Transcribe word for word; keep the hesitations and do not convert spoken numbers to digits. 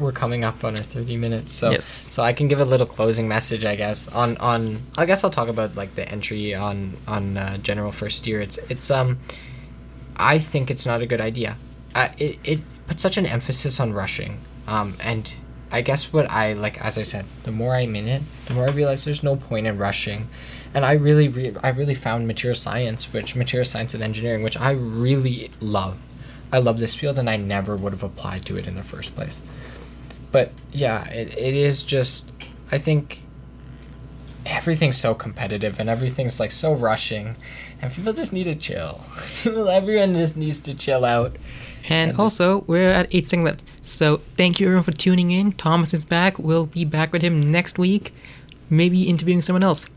we're coming up on our thirty minutes, so Yes. so I can give a little closing message, I guess. On on I guess I'll talk about like the entry on on uh, general first year. It's it's um, I think it's not a good idea. Uh, it it puts such an emphasis on rushing. Um, and I guess what I like, as I said, the more I'm in it, the more I realize there's no point in rushing. And I really, re- I really found material science, which material science and engineering, which I really love. I love this field, and I never would have applied to it in the first place. But yeah, it, it is just, I think everything's so competitive and everything's like so rushing, and people just need to chill. Everyone just needs to chill out. And, And- also, we're at eight seconds left. So thank you everyone for tuning in. Thomas is back. We'll be back with him next week, maybe interviewing someone else.